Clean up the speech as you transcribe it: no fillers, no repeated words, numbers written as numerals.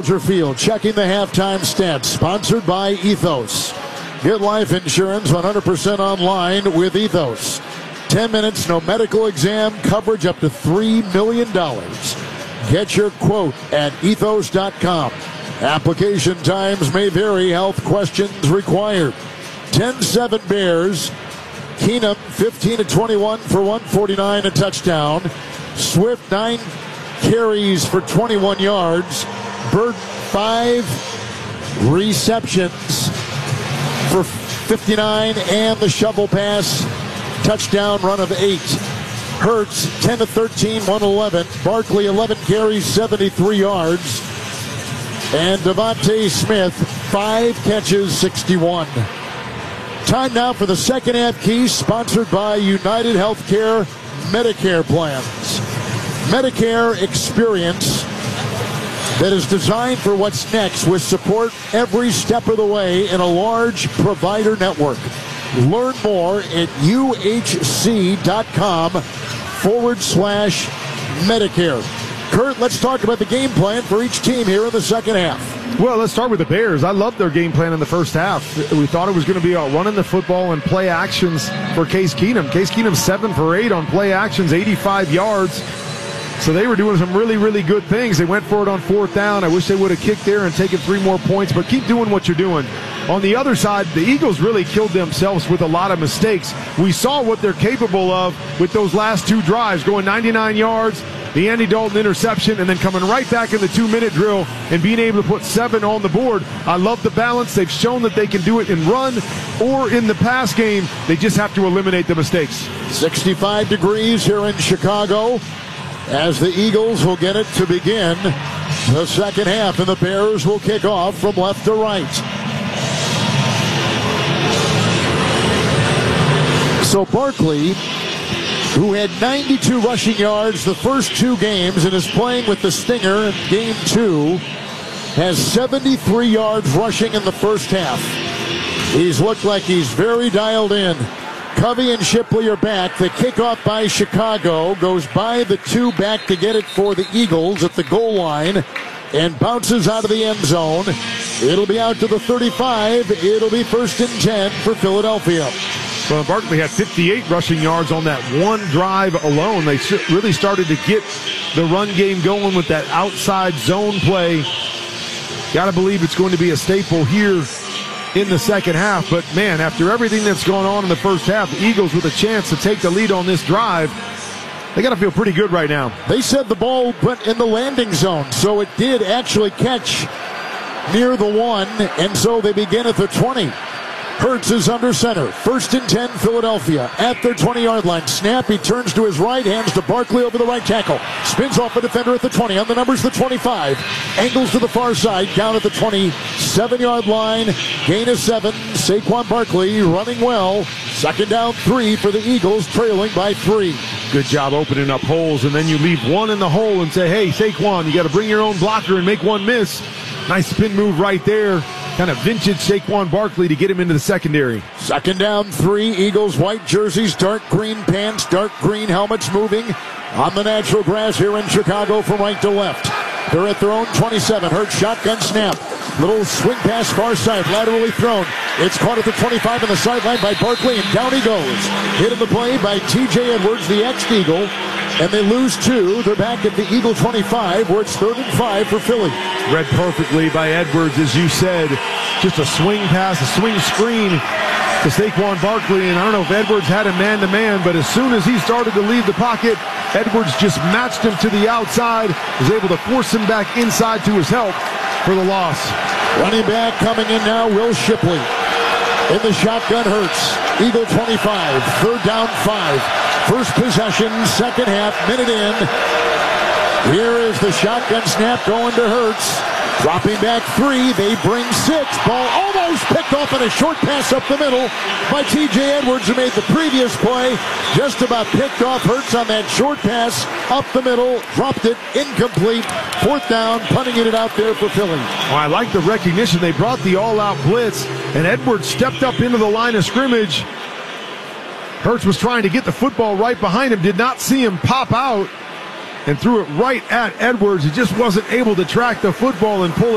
Soldier Field, checking the halftime stats. Sponsored by Ethos. Get life insurance 100% online with Ethos. 10 minutes, no medical exam, coverage up to $3 million. Get your quote at ethos.com. Application times may vary. Health questions required. 10-7 Bears. Keenum 15-21 for 149, a touchdown. Swift 9 carries for 21 yards. Burton 5 receptions for 59 and the shovel pass. Touchdown run of 8. Hurts 10-13, 111. Barkley 11 carries, 73 yards. And Devontae Smith 5 catches, 61. Time now for the second half keys, sponsored by United Healthcare Medicare plans. Medicare experience that is designed for what's next with support every step of the way in a large provider network. Learn more at uhc.com/Medicare. Kurt, let's talk about the game plan for each team here in the second half. Well, let's start with the Bears. I loved their game plan in the first half. We thought it was going to be running the football and play actions for Case Keenum. Case Keenum 7 for 8 on play actions, 85 yards. So they were doing some really, really good things. They went for it on 4th down. I wish they would have kicked there and taken 3 more points, but keep doing what you're doing. On the other side, the Eagles really killed themselves with a lot of mistakes. We saw what they're capable of with those last 2 drives, going 99 yards, the Andy Dalton interception, and then coming right back in the 2-minute drill and being able to put 7 on the board. I love the balance. They've shown that they can do it in run or in the pass game. They just have to eliminate the mistakes. 65 degrees here in Chicago as the Eagles will get it to begin the second half, and the Bears will kick off from left to right. So Barkley, who had 92 rushing yards the first 2 games and is playing with the Stinger in game 2, has 73 yards rushing in the first half. He's looked like he's very dialed in. Covey and Shipley are back. The kickoff by Chicago goes by the 2 back to get it for the Eagles at the goal line and bounces out of the end zone. It'll be out to the 35. It'll be 1st and 10 for Philadelphia. Well, Barkley had 58 rushing yards on that one drive alone. They really started to get the run game going with that outside zone play. Got to believe it's going to be a staple here in the second half. But, man, after everything that's gone on in the first half, the Eagles with a chance to take the lead on this drive, they got to feel pretty good right now. They said the ball went in the landing zone, so it did actually catch near the 1, and so they begin at the 20. Hurts is under center. 1st and 10, Philadelphia at their 20-yard line. Snap, he turns to his right, hands to Barkley over the right tackle. Spins off a defender at the 20. On the numbers, the 25. Angles to the far side, down at the 27-yard line. Gain of 7. Saquon Barkley running well. 2nd down, 3 for the Eagles, trailing by 3. Good job opening up holes, and then you leave one in the hole and say, hey, Saquon, you got to bring your own blocker and make one miss. Nice spin move right there. Kind of vintage Saquon Barkley to get him into the secondary. 2nd down, 3. Eagles white jerseys, dark green pants, dark green helmets moving on the natural grass here in Chicago from right to left. They're at their own 27. Hurts shotgun snap. Little swing pass far side, laterally thrown. It's caught at the 25 on the sideline by Barkley, and down he goes. Hit in the play by T.J. Edwards, the ex-Eagle, and they lose 2. They're back at the Eagle 25, where it's 3rd and 5 for Philly. Read perfectly by Edwards, as you said. Just a swing pass, a swing screen to Saquon Barkley, and I don't know if Edwards had him man-to-man, but as soon as he started to leave the pocket, Edwards just matched him to the outside, was able to force him back inside to his help for the loss. Running back coming in now, Will Shipley. In the shotgun, Hurts. Eagle 25, 3rd down, 5. First possession, second half, minute in. Here is the shotgun snap going to Hurts. Dropping back 3, they bring 6. Ball almost picked off on a short pass up the middle by T.J. Edwards, who made the previous play. Just about picked off. Hurts on that short pass up the middle. Dropped it, incomplete. 4th down, punting it out there for Philly. Well, I like the recognition. They brought the all-out blitz, and Edwards stepped up into the line of scrimmage. Hurts was trying to get the football right behind him, did not see him pop out, and threw it right at Edwards. He just wasn't able to track the football and pull it.